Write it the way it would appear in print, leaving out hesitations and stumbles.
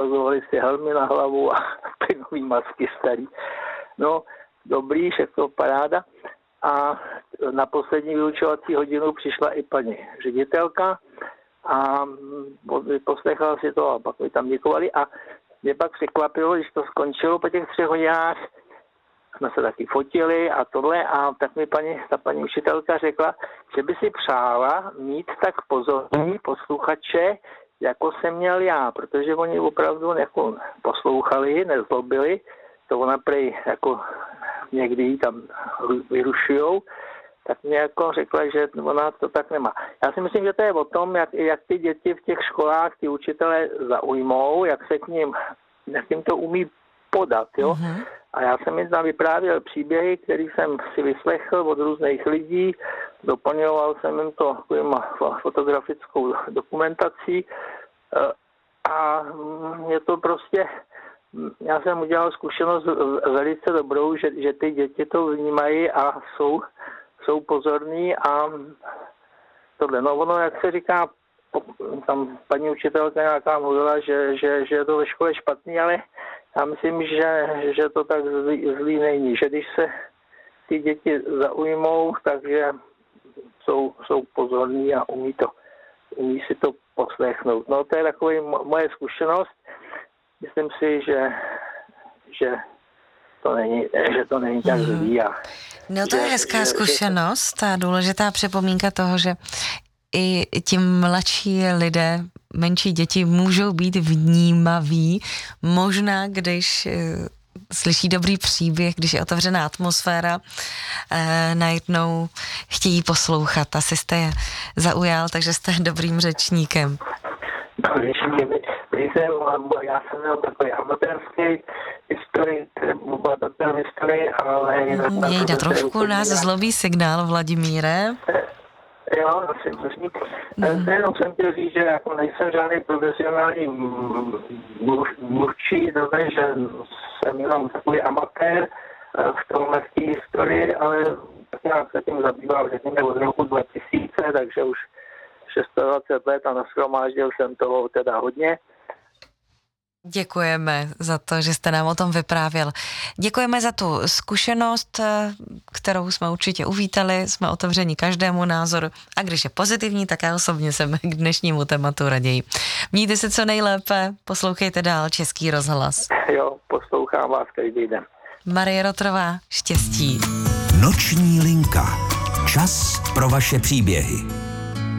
nahazovali si helmy na hlavu a plynový masky starý. No, dobrý, všechno paráda. A na poslední vyučovací hodinu přišla i paní ředitelka a poslechla si to a pak mi tam děkovali a mě pak překvapilo, když to skončilo po těch 3 hodinách, jsme se taky fotili a tohle a tak mi ta paní učitelka řekla, že by si přála mít tak pozorní posluchače, jako jsem měl já, protože oni opravdu jako poslouchali, nezlobili, to ona prej jako někdy ji tam vyrušujou, tak mě jako řekla, že ona to tak nemá. Já si myslím, že to je o tom, jak ty děti v těch školách, ty učitelé zaujmou, jak jim to umí podat, jo. Mm-hmm. A já jsem jim tam vyprávěl příběhy, které jsem si vyslechl od různých lidí, doplňoval jsem jim to fotografickou dokumentací a je to prostě, já jsem udělal zkušenost velice dobrou, že ty děti to vnímají a jsou pozorní a tohle. No ono, jak se říká, tam paní učitelka nějaká mluvila, že je to ve škole špatný, ale já myslím, že to tak zlý není, že když se ty děti zaujmou, takže jsou pozorní a umí si to poslechnout. No to je taková moje zkušenost. Myslím si, že to není tak zlý. No to je hezká zkušenost a důležitá připomínka toho, že i ti mladší lidé, menší děti můžou být vnímaví, možná když slyší dobrý příběh, když je otevřená atmosféra, najednou chtějí poslouchat. Asi jste je zaujal, takže jste dobrým řečníkem. Já jsem měl takový amatérský historii, ale... Jejda, trošku nás zlobí signál, Vladimíre. Jo, jenom jsem chtěl říct, že jako nejsem žádný profesionální mluvčí, že jsem jenom takový amatér v tomhle historii, ale já se tím zabýval, řekněme, od roku 2000, takže už 26 let a nashromáždil jsem toho teda hodně. Děkujeme za to, že jste nám o tom vyprávěl. Děkujeme za tu zkušenost, kterou jsme určitě uvítali, jsme otevřeni každému názoru a když je pozitivní, tak já osobně jsem k dnešnímu tématu raději. Mějte se co nejlépe, poslouchejte dál Český rozhlas. Jo, poslouchám vás každý den. Marie Rotrová, štěstí. Noční linka. Čas pro vaše příběhy.